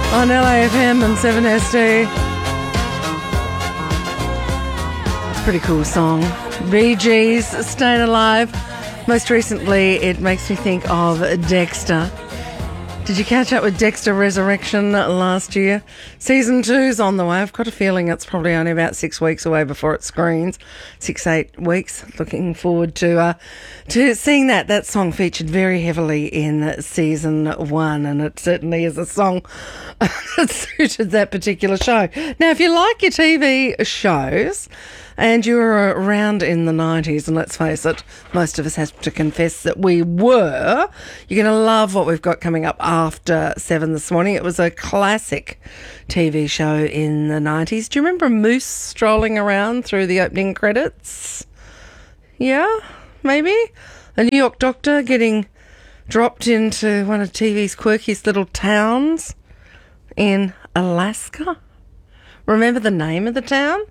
on LAFM and 7SD. It's a pretty cool song. Bee Gees, Staying Alive. Most recently, it makes me think of Dexter. Did you catch up with Dexter Resurrection last year? Season 2's on the way. I've got a feeling it's probably only about 6 weeks away before it screens. 6-8 weeks. Looking forward to seeing that. That song featured very heavily in season 1, and it certainly is a song that suited that particular show. Now, if you like your TV shows and you were around in the 90s, and let's face it, most of us have to confess that we were, you're going to love what we've got coming up after 7 this morning. It was a classic TV show in the 90s. Do you remember Moose strolling around through the opening credits? Yeah, maybe? A New York doctor getting dropped into one of TV's quirkiest little towns in Alaska. Remember the name of the town?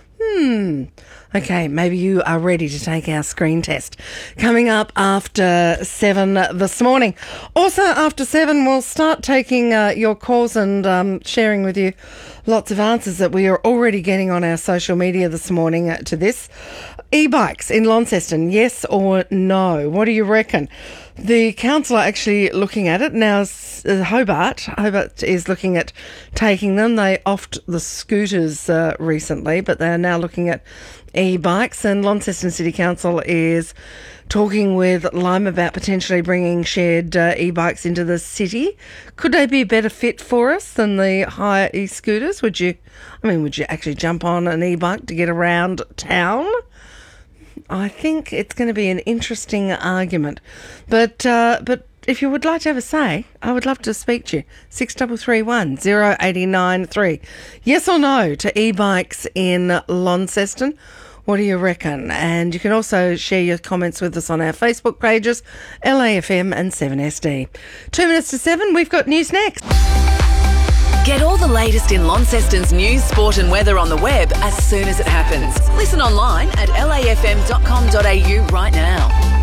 Okay, maybe you are ready to take our screen test. Coming up after 7 this morning. Also after 7, we'll start taking your calls and sharing with you lots of answers that we are already getting on our social media this morning to this. E-bikes in Launceston, yes or no? What do you reckon? The council are actually looking at it. Now, Hobart is looking at taking them. They offed the scooters recently, but they are now looking at e-bikes, and Launceston City Council is talking with Lime about potentially bringing shared e-bikes into the city. Could they be a better fit for us than the hire e-scooters? Would you actually jump on an e-bike to get around town? I think it's going to be an interesting argument. But if you would like to have a say, I would love to speak to you. 6331 0893. Yes or no to e-bikes in Launceston? What do you reckon? And you can also share your comments with us on our Facebook pages, LAFM and 7SD. 2 minutes to 7, we've got news next. Get all the latest in Launceston's news, sport and weather on the web as soon as it happens. Listen online at lafm.com.au right now.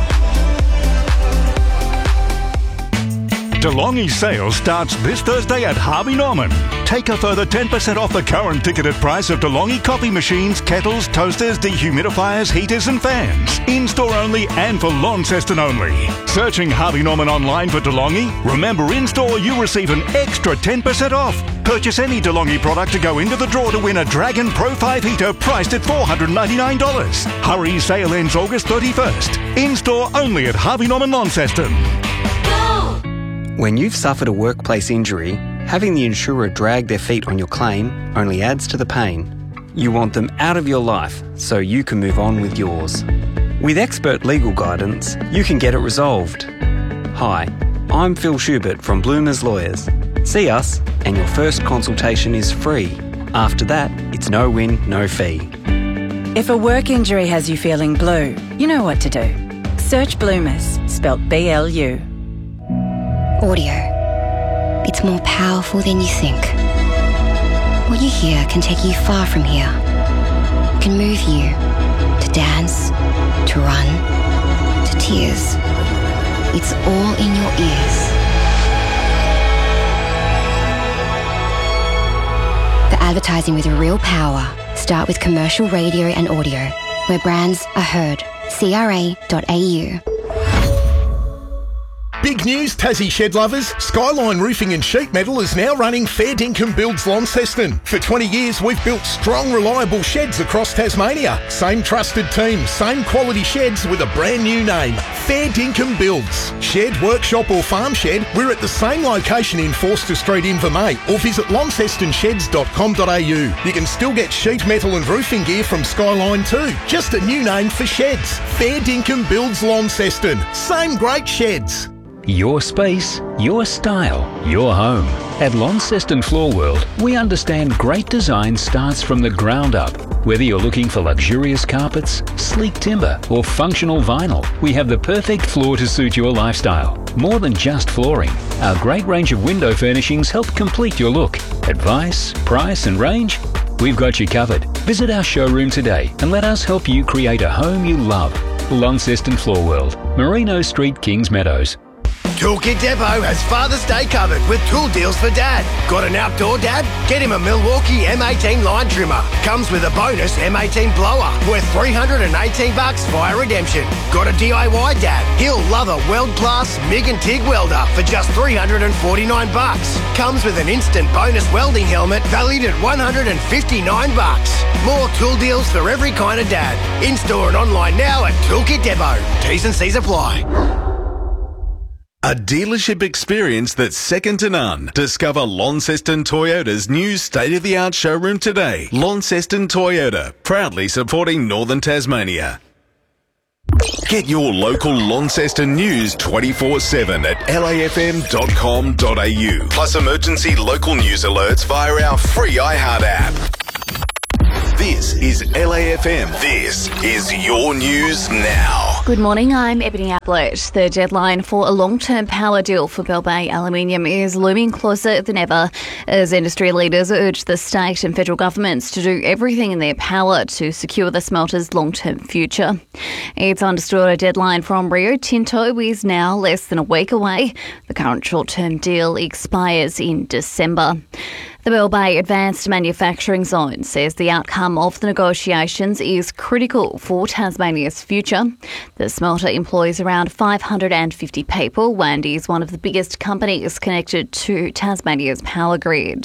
DeLonghi sale starts this Thursday at Harvey Norman. Take a further 10% off the current ticketed price of DeLonghi coffee machines, kettles, toasters, dehumidifiers, heaters and fans. In-store only and for Launceston only. Searching Harvey Norman online for DeLonghi? Remember, in-store you receive an extra 10% off. Purchase any DeLonghi product to go into the draw to win a Dragon Pro 5 heater priced at $499. Hurry, sale ends August 31st. In-store only at Harvey Norman Launceston. When you've suffered a workplace injury, having the insurer drag their feet on your claim only adds to the pain. You want them out of your life so you can move on with yours. With expert legal guidance, you can get it resolved. Hi, I'm Phil Schubert from Bloomers Lawyers. See us and your first consultation is free. After that, it's no win, no fee. If a work injury has you feeling blue, you know what to do. Search Bloomers, spelt BLU. Audio. It's more powerful than you think. What you hear can take you far from here. Can move you to dance, to run, to tears. It's all in your ears. The advertising with real power. Start with commercial radio and audio, where brands are heard. CRA.au. Big news, Tassie shed lovers. Skyline Roofing and Sheet Metal is now running Fair Dinkum Builds Launceston. For 20 years, we've built strong, reliable sheds across Tasmania. Same trusted team, same quality sheds with a brand new name. Fair Dinkum Builds. Shed, workshop or farm shed, we're at the same location in Forster Street, Invermay, or visit launcestonsheds.com.au. You can still get sheet metal and roofing gear from Skyline too. Just a new name for sheds. Fair Dinkum Builds Launceston. Same great sheds. Your space, your style, your home. At Launceston Floor World, we understand great design starts from the ground up. Whether you're looking for luxurious carpets, sleek timber, or functional vinyl, we have the perfect floor to suit your lifestyle. More than just flooring, our great range of window furnishings help complete your look. Advice, price and range? We've got you covered. Visit our showroom today and let us help you create a home you love. Launceston Floor World, Merino Street, Kings Meadows. Toolkit Depot has Father's Day covered with tool deals for Dad. Got an outdoor dad? Get him a Milwaukee M18 line trimmer. Comes with a bonus M18 blower worth $318 via redemption. Got a DIY dad? He'll love a world-class MIG and TIG welder for just $349. Comes with an instant bonus welding helmet valued at $159. More tool deals for every kind of dad. In-store and online now at Toolkit Depot. T's and C's apply. A dealership experience that's second to none. Discover Launceston Toyota's new state-of-the-art showroom today. Launceston Toyota, proudly supporting Northern Tasmania. Get your local Launceston news 24/7 at lafm.com.au. Plus emergency local news alerts via our free iHeart app. This is LAFM. This is your news now. Good morning, I'm Ebony Ablett. The deadline for a long-term power deal for Bell Bay Aluminium is looming closer than ever as industry leaders urge the state and federal governments to do everything in their power to secure the smelter's long-term future. It's understood a deadline from Rio Tinto is now less than a week away. The current short-term deal expires in December. The Bell Bay Advanced Manufacturing Zone says the outcome of the negotiations is critical for Tasmania's future. The smelter employs around 550 people and is one of the biggest companies connected to Tasmania's power grid.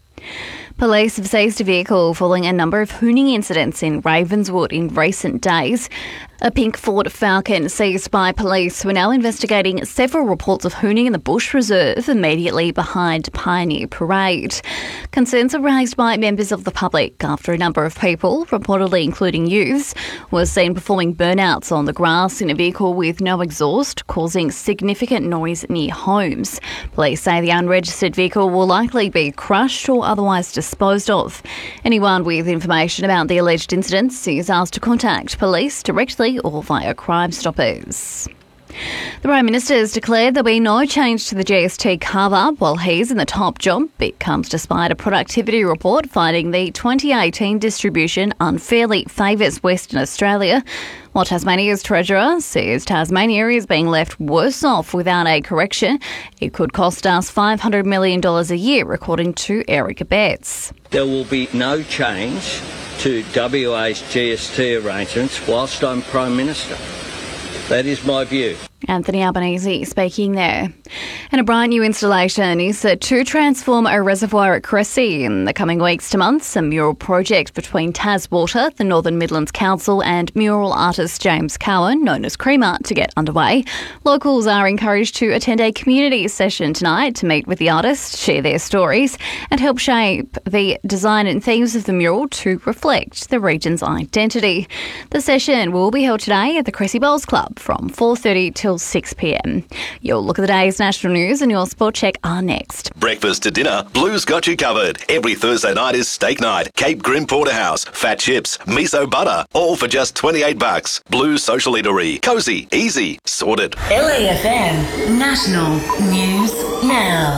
Police have seized a vehicle following a number of hooning incidents in Ravenswood in recent days. A pink Ford Falcon seized by police who are now investigating several reports of hooning in the Bush Reserve immediately behind Pioneer Parade. Concerns are raised by members of the public after a number of people, reportedly including youths, were seen performing burnouts on the grass in a vehicle with no exhaust, causing significant noise near homes. Police say the unregistered vehicle will likely be crushed or otherwise disposed of. Anyone with information about the alleged incidents is asked to contact police directly or via Crime Stoppers. The Prime Minister has declared there'll be no change to the GST carve-up while he's in the top job. It comes despite a productivity report finding the 2018 distribution unfairly favours Western Australia, while Tasmania's Treasurer says Tasmania is being left worse off without a correction. It could cost us $500 million a year, according to Eric Betts. There will be no change to WA's GST arrangements whilst I'm Prime Minister. That is my view. Anthony Albanese speaking there. And a brand new installation is set to transform a reservoir at Cressy in the coming weeks to months. A mural project between TasWater, the Northern Midlands Council and mural artist James Cowan, known as Creamart, to get underway. Locals are encouraged to attend a community session tonight to meet with the artist, share their stories and help shape the design and themes of the mural to reflect the region's identity. The session will be held today at the Cressy Bowls Club from 4:30 till 6 p.m. Your look at the day's national news and your sport check are next. Breakfast to dinner, Blue's got you covered. Every Thursday night is steak night. Cape Grim Porterhouse, fat chips, miso butter, all for just $28. Blue's Social Eatery. Cozy, easy, sorted. LAFM National News Now.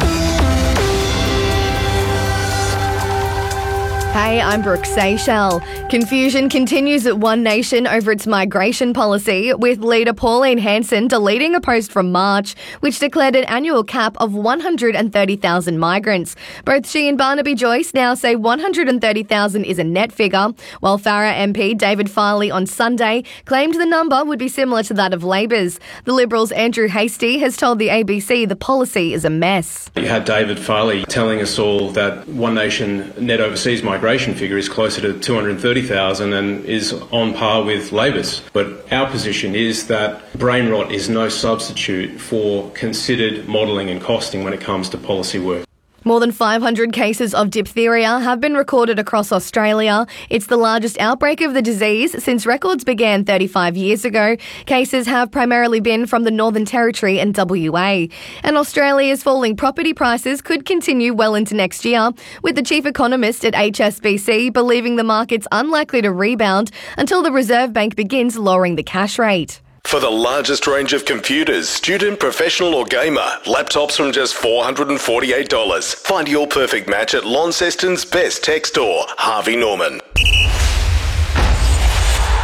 Hey, I'm Brooke Seychelles. Confusion continues at One Nation over its migration policy, with leader Pauline Hanson deleting a post from March, which declared an annual cap of 130,000 migrants. Both she and Barnaby Joyce now say 130,000 is a net figure, while Farrer MP David Farley on Sunday claimed the number would be similar to that of Labor's. The Liberals' Andrew Hastie has told the ABC the policy is a mess. You had David Farley telling us all that One Nation net overseas migration figure is closer to 230,000 and is on par with Labor's. But our position is that brain rot is no substitute for considered modelling and costing when it comes to policy work. More than 500 cases of diphtheria have been recorded across Australia. It's the largest outbreak of the disease since records began 35 years ago. Cases have primarily been from the Northern Territory and WA. And Australia's falling property prices could continue well into next year, with the chief economist at HSBC believing the market's unlikely to rebound until the Reserve Bank begins lowering the cash rate. For the largest range of computers, student, professional or gamer, laptops from just $448. Find your perfect match at Launceston's best tech store, Harvey Norman.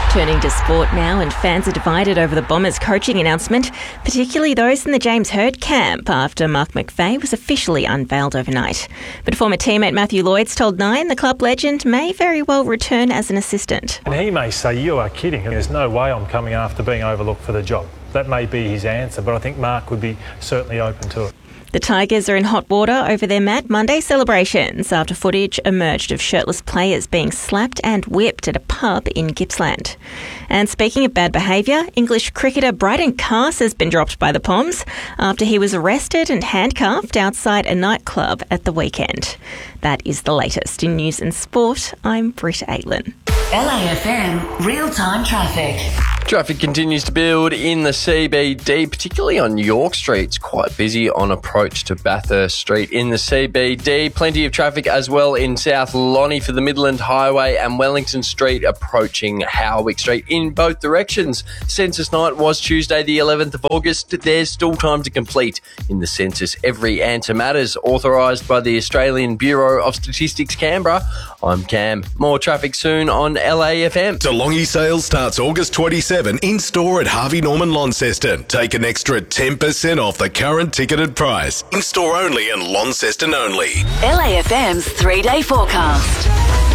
Turning to sport now, and fans are divided over the Bombers' coaching announcement, particularly those in the James Hird camp after Mark McVeigh was officially unveiled overnight. But former teammate Matthew Lloyds told Nine the club legend may very well return as an assistant. And he may say, "You are kidding. There's no way I'm coming after being overlooked for the job." That may be his answer, but I think Mark would be certainly open to it. The Tigers are in hot water over their Mad Monday celebrations after footage emerged of shirtless players being slapped and whipped at a pub in Gippsland. And speaking of bad behaviour, English cricketer Bryden Cass has been dropped by the Poms after he was arrested and handcuffed outside a nightclub at the weekend. That is the latest in news and sport. I'm Britta Aitlin. LAFM real-time traffic. Traffic continues to build in the CBD, particularly on York Street. It's quite busy on approach to Bathurst Street in the CBD. Plenty of traffic as well in South Lonnie for the Midland Highway and Wellington Street approaching Howick Street in both directions. Census night was Tuesday the 11th of August. There's still time to complete in the census. Every answer matters, authorised by the Australian Bureau of Statistics Canberra. I'm Cam. More traffic soon on LAFM. DeLonghi sale starts August 27 in store at Harvey Norman Launceston. Take an extra 10% off the current ticketed price. In store only and Launceston only. LAFM's 3-day forecast.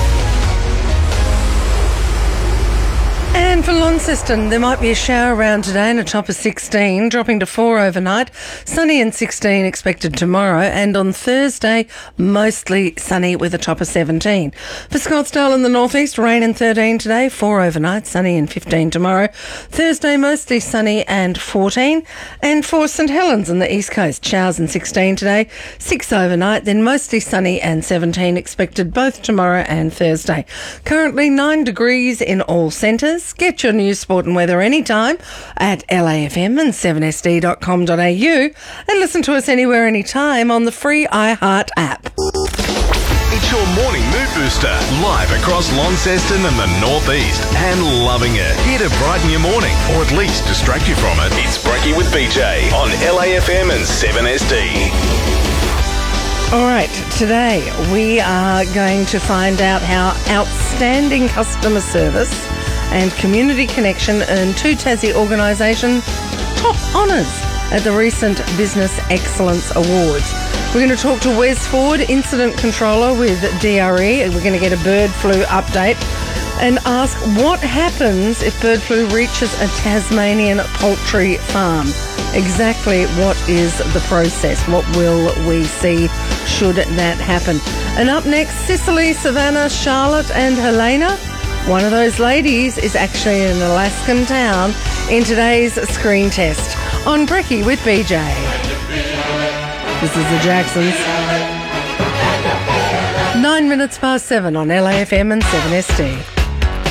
And for Launceston, there might be a shower around today and a top of 16, dropping to 4 overnight. Sunny and 16 expected tomorrow. And on Thursday, mostly sunny with a top of 17. For Scottsdale in the northeast, rain and 13 today, 4 overnight, sunny and 15 tomorrow. Thursday, mostly sunny and 14. And for St Helens in the east coast, showers and 16 today, 6 overnight, then mostly sunny and 17 expected both tomorrow and Thursday. Currently 9 degrees in all centres. Get your news, sport and weather anytime at LAFM and 7sd.com.au and listen to us anywhere, anytime on the free iHeart app. It's your morning mood booster, live across Launceston and the northeast, and loving it. Here to brighten your morning, or at least distract you from it. It's Brekkie with BJ on LAFM and 7SD. All right, today we are going to find out how outstanding customer service and community connection earned 2 Tassie organisations top honours at the recent Business Excellence Awards. We're going to talk to Wes Ford, Incident Controller with DRE. We're going to get a bird flu update and ask what happens if bird flu reaches a Tasmanian poultry farm. Exactly what is the process? What will we see should that happen? And up next, Cicely, Savannah, Charlotte and Helena. One of those ladies is actually an Alaskan town in today's screen test on Brekkie with BJ. This is the Jacksons. 9 minutes past 7 on LAFM and 7SD.